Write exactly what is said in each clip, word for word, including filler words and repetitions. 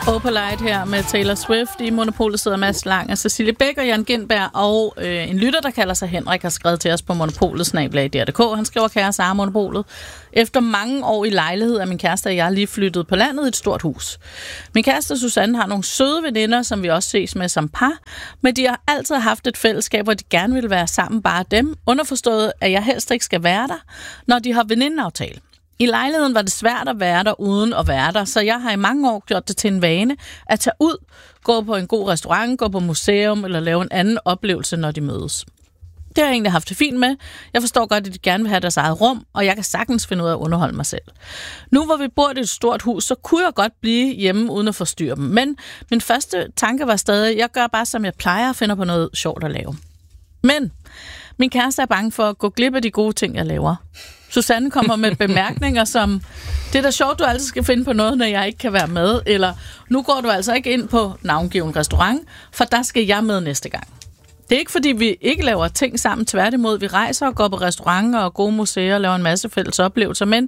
Opalite her med Taylor Swift. I Monopolet sidder Mads Lang og Cecilie Bæk og Jan Gindberg. Og øh, en lytter, der kalder sig Henrik, har skrevet til os på Monopolet snabel-a D R punktum d k. Han skriver, kære Sara Monopolet. Efter mange år i lejlighed er min kæreste og jeg lige flyttet på landet i et stort hus. Min kæreste Susanne har nogle søde veninder, som vi også ses med som par. Men de har altid haft et fællesskab, hvor de gerne vil være sammen, bare dem. Underforstået, at jeg helst ikke skal være der, når de har venindeaftale. I lejligheden var det svært at være der uden at være der, så jeg har i mange år gjort det til en vane at tage ud, gå på en god restaurant, gå på museum eller lave en anden oplevelse, når de mødes. Det har jeg egentlig haft det fint med. Jeg forstår godt, at de gerne vil have deres eget rum, og jeg kan sagtens finde ud af at underholde mig selv. Nu hvor vi bor i et stort hus, så kunne jeg godt blive hjemme uden at forstyrre dem. Men min første tanke var stadig, jeg gør bare som jeg plejer og finder på noget sjovt at lave. Men min kæreste er bange for at gå glip af de gode ting, jeg laver. Susanne kommer med bemærkninger som, det er da sjovt, du altid skal finde på noget, når jeg ikke kan være med, eller nu går du altså ikke ind på navngiven restaurant, for der skal jeg med næste gang. Det er ikke, fordi vi ikke laver ting sammen, tværtimod. Vi rejser og går på restauranter og gode museer og laver en masse fælles oplevelser, men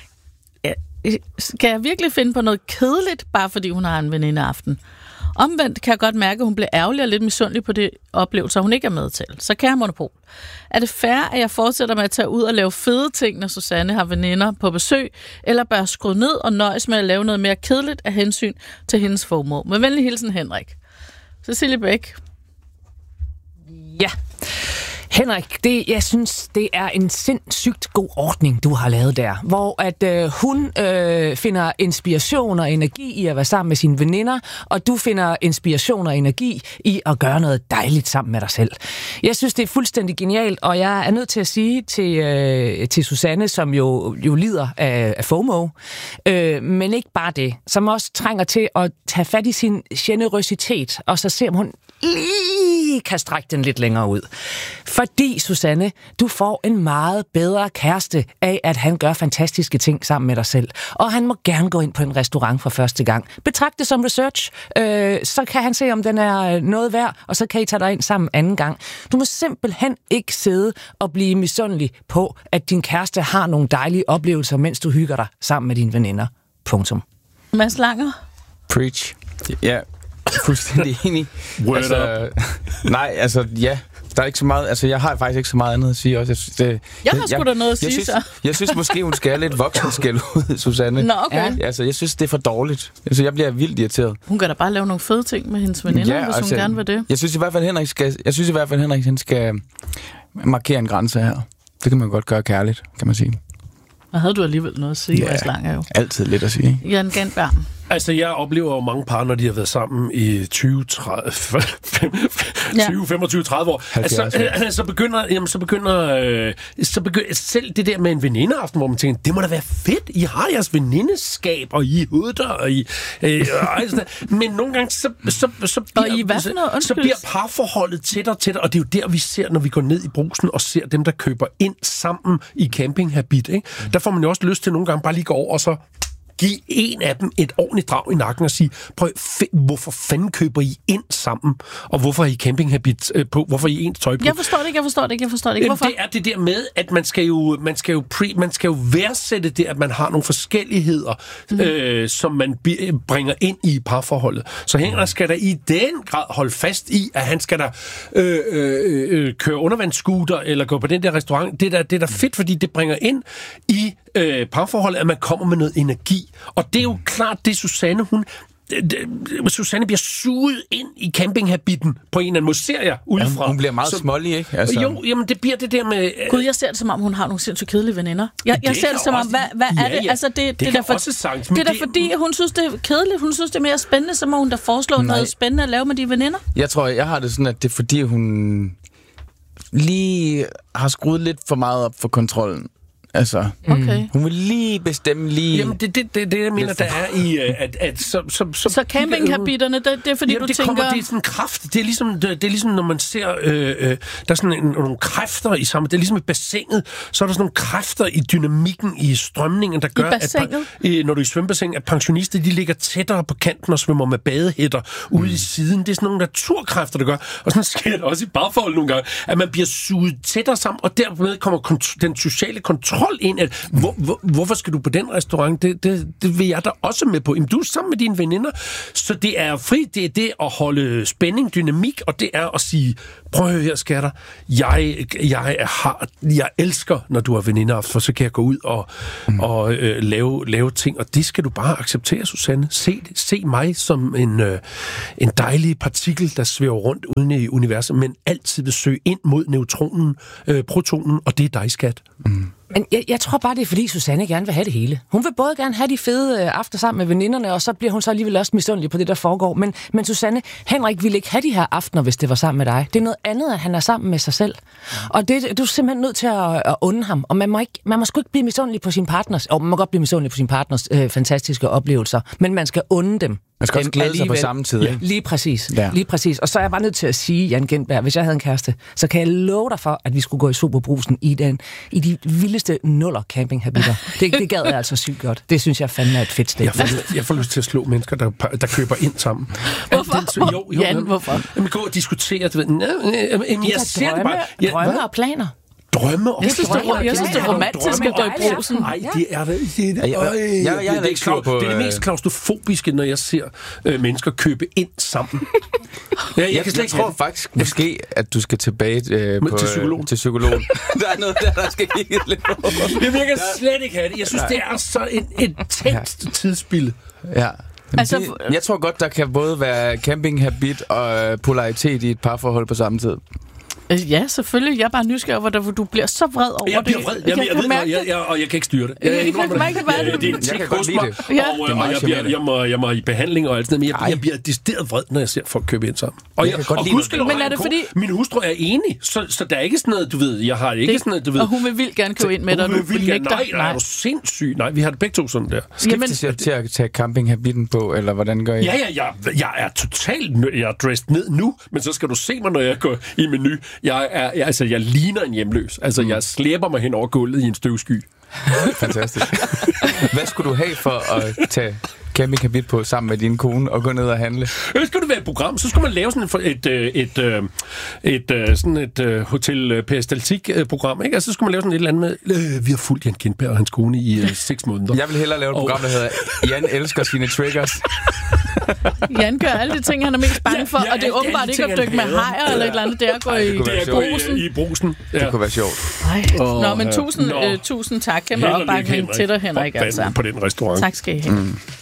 skal jeg virkelig finde på noget kedeligt, bare fordi hun har en venindeaften? Omvendt kan jeg godt mærke, at hun bliver ærgerlig og lidt misundelig på de oplevelser, hun ikke er med til. Så kære Monopol, er det fair, at jeg fortsætter med at tage ud og lave fede ting, når Susanne har veninder på besøg, eller bør jeg skrue ned og nøjes med at lave noget mere kedeligt af hensyn til hendes formål? Med venlig hilsen, Henrik. Cecilie Bæk. Ja. Henrik, det, jeg synes, det er en sindssygt god ordning, du har lavet der, hvor at øh, hun øh, finder inspiration og energi i at være sammen med sine veninder, og du finder inspiration og energi i at gøre noget dejligt sammen med dig selv. Jeg synes, det er fuldstændig genialt, og jeg er nødt til at sige til, øh, til Susanne, som jo, jo lider af, af FOMO, øh, men ikke bare det, som også trænger til at tage fat i sin generøsitet, og så se, om hun lige kan strække den lidt længere ud. Fordi, Susanne, du får en meget bedre kæreste af, at han gør fantastiske ting sammen med dig selv. Og han må gerne gå ind på en restaurant for første gang. Betragt det som research, øh, så kan han se, om den er noget værd, og så kan I tage dig ind sammen anden gang. Du må simpelthen ikke sidde og blive misundelig på, at din kæreste har nogle dejlige oplevelser, mens du hygger dig sammen med dine veninder. Punktum. Mads Langer? Preach. Ja, fuldstændig enig. altså, nej, altså, ja. Der er ikke så meget, altså jeg har faktisk ikke så meget andet at sige også. Jeg, synes, det, jeg har sgu jeg, da noget at jeg sige, synes, så. Jeg synes måske, hun skal have lidt voksenskæld ud, Susanne. Nå, okay. Ja, altså, jeg synes, det er for dårligt. Altså, jeg bliver vildt irriteret. Hun kan da bare lave nogle fede ting med hendes veninder, ja, hvis hun altså, gerne vil det. Jeg synes i hvert fald, Henrik skal, jeg synes i hvert fald, Henrik han skal markere en grænse her. Det kan man godt gøre kærligt, kan man sige. Og havde du alligevel noget at sige, Mads Langer jo? Altid lidt at sige. Jan Gindberg. Altså, jeg oplever jo mange par, når de har været sammen i tyve, femogtyve, tredive år. Altså, øh, så begynder, jamen, så begynder, øh, så begynder selv det der med en venindeaften, hvor man tænker, det må da være fedt. I har jeres venindeskab, og I hutter, og I... Øh, og men nogle gange, så, så, så, bliver, og I hvad for noget? så bliver parforholdet tættere og tættere, og det er jo der, vi ser, når vi går ned i Brugsen og ser dem, der køber ind sammen i campinghabit. Ikke? Der får man jo også lyst til nogle gange bare lige gå over og så give en af dem et ordentligt drag i nakken og sige, prøv, f- hvorfor fanden køber I ind sammen? Og hvorfor er I campinghabit øh, på? Hvorfor er I ens tøj på? Jeg forstår det ikke, jeg forstår det ikke, jeg forstår det ikke. Hvorfor? Det er det der med, at man skal jo, man skal jo, pre, man skal jo værdsætte det, at man har nogle forskelligheder, mm. øh, som man b- bringer ind i parforholdet. Så Henrik skal der i den grad holde fast i, at han skal der øh, øh, øh, køre undervandsscooter eller gå på den der restaurant. Det er der, det er der fedt, fordi det bringer ind i øh, parforholdet, at man kommer med noget energi. Og det er jo klart, det Susanne, hun... Susanne bliver suget ind i campinghabitten på en eller anden måde, ser jeg udefra. Ja, hun bliver meget så, smålig, ikke? Altså... Jo, jamen det bliver det der med... Gud, jeg ser det som om, hun har nogle sindssygt kedelige veninder. Jeg, jeg ser det som om, hvad, hvad ja, er det? Ja. Altså, det, det, det det, der for, sagt, det er da det... fordi, hun synes, det er kedeligt. Hun synes, det er mere spændende, så må hun da foreslå Nej. noget spændende at lave med de veninder. Jeg tror, jeg har det sådan, at det er fordi, hun lige har skruet lidt for meget op for kontrollen. Altså, okay. Hun vil lige bestemme lige... Jamen, det er det, det, det, jeg mener, der er i... At, at, så, så, så, så campinghabiterne, det, det er fordi, jamen, du det tænker... Kommer, det er sådan en kraft. Det er ligesom, det, det er ligesom når man ser... Øh, øh, der er sådan en, nogle kræfter i sammen. Det er ligesom i bassinet. Så er der sådan nogle kræfter i dynamikken, i strømningen, der gør... I bassinet? At, øh, når du er i svømmebassin, at pensionister, de ligger tættere på kanten og svømmer med badehætter mm. ude i siden. Det er sådan nogle naturkræfter, der gør. Og sådan sker det også i parforhold nogle gange, at man bliver suget tættere sammen, og dermed kommer kont- den sociale kontrol kontrol ind. At, hvor, hvor, hvorfor skal du på den restaurant? Det, det, det vil jeg da også med på. Jamen, du er sammen med dine veninder, så det er fri, det er det at holde spænding, dynamik, og det er at sige, prøv at høre her, skatter, jeg, jeg, har, jeg elsker, når du har veninder, for så kan jeg gå ud og, mm. og øh, lave, lave ting, og det skal du bare acceptere, Susanne. Se, se mig som en, øh, en dejlig partikel, der svæver rundt uden i universet, men altid vil søge ind mod neutronen, øh, protonen, og det er dig, skat. Mm. Men jeg, jeg tror bare, det er fordi Susanne gerne vil have det hele. Hun vil både gerne have de fede øh, aftener sammen med veninderne, og så bliver hun så alligevel også misundelig på det, der foregår. Men, men Susanne, Henrik ville ikke have de her aftener, hvis det var sammen med dig. Det er noget andet, at han er sammen med sig selv. Og det, du er simpelthen nødt til at, at unde ham. Og man må, ikke, man må sgu ikke blive misundelig på sin partners, og man må godt blive misundelig på sin partners øh, fantastiske oplevelser, men man skal unde dem. Man skal også glæde sig på samme tid, ikke? Ja, lige præcis. Ja. Lige præcis. Og så er jeg bare nødt til at sige, Jan Gintberg, hvis jeg havde en kæreste, så kan jeg love dig for, at vi skulle gå i Superbrusen i, den, i de vildeste nuller campinghabiter. Det, det gad jeg altså sygt godt. Det synes jeg fandme er et fedt sted. Jeg får, lyst, jeg får lyst til at slå mennesker, der, der køber ind sammen. Hvorfor? Den, jo, jo, Jan, hvorfor? Jamen, gå og diskutere. Du ved, nej, nej, jeg ser drømme, det bare. Ja, drømme og planer. Drømme og Jeg synes, det er, jeg synes, det er romantisk at gå i Brugsen. Nej, det er det. Det er det, jeg, jeg, jeg, jeg er det, ikke på, det er det mest klaustrofobiske, når jeg ser øh, mennesker købe ind sammen. Ja, jeg, jeg, kan jeg tror det. faktisk måske, at du skal tilbage øh, på, til psykologen. Til psykologen. Der er noget der, der skal kigge lidt på. Jeg kan slet ikke have det. Jeg synes, det er så et intenst tidsspil. Ja. Altså, det, jeg tror godt, der kan både være campinghabit og polaritet i et parforhold på samme tid. Ja, selvfølgelig. Jeg er bare nysgerrig over, hvor du bliver så vred over det. Jeg bliver vred, jeg, jeg, jeg ved det, jeg, jeg, og jeg kan ikke styre det. Jeg, jeg, jeg kan mærke det, hvad det er. Jeg kan godt lide det. Ja. Og, og, og jeg, bliver, jeg, må, jeg må i behandling og alt sådan noget, men jeg, jeg bliver decideret vred, når jeg ser folk købe ind sammen. Og jeg, jeg kan godt lide det. Men er det fordi... Min hustru er enig, så, så der er ikke sådan noget, du ved, jeg har ikke det, sådan noget, du ved... Og hun vil vildt gerne købe ind med dig, og du nægter. Nej, nej, er du sindssyg? Nej, vi har det begge to sådan der. Skiftes jeg til at tage campinghabitten på, eller hvordan gør I? Ja, ja, jeg, jeg er totalt... Jeg er dressed ned nu, men så skal du se mig, når jeg går i menu. Jeg er... Jeg, altså, jeg ligner en hjemløs. Altså, jeg slæber mig hen over gulvet i en støvsky. Fantastisk. Hvad skulle du have for at tage campinghabit på sammen med din kone og gå ned og handle? Hvis skulle det være et program, så skulle man lave sådan et, et, et, et, et, sådan et hotel peristaltik-program, ikke? Altså, så skulle man lave sådan et eller andet med, øh, vi har fulgt Jan Gintberg og hans kone i øh, seks måneder. Jeg vil hellere lave et program, der hedder Jan elsker sine triggers. Jan gør alle de ting, han er mest bange for, ja, ja, og det er åbenbart ikke at dykke med hajer eller et eller andet. Det er at gå i Brugsen. i Brugsen. Ja. Det kunne være sjovt. Oh, Nå, men tusind, uh, tusind tak. Kæmpe opbakning til dig, Henrik. Altså. På den restaurant. Tak skal I have. Mm.